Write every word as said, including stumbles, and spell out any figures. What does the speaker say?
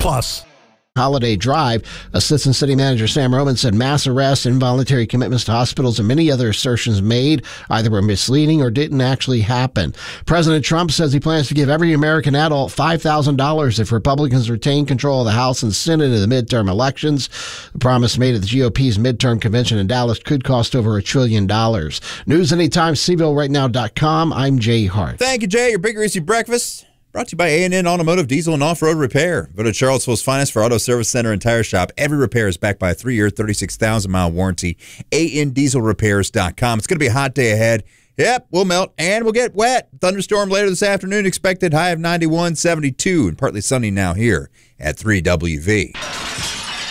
Plus. Holiday drive. Assistant City Manager Sam Roman said mass arrests, involuntary commitments to hospitals, and many other assertions made either were misleading or didn't actually happen. President Trump says he plans to give every American adult five thousand dollars if Republicans retain control of the House and Senate in the midterm elections. The promise made at the G O P's midterm convention in Dallas could cost over a trillion dollars. News anytime, C V L right now dot com. I'm Jay Hart. Thank you, Jay. Your Big Greasy Breakfast. Brought to you by A and N Automotive Diesel and Off-Road Repair. Voted Charlottesville's finest for auto service center and tire shop. Every repair is backed by a three-year, thirty-six thousand mile warranty. A N diesel repairs dot com. It's going to be a hot day ahead. Yep, we'll melt and we'll get wet. Thunderstorm later this afternoon. Expected high of ninety-one, seventy-two, and partly sunny now here at three W V.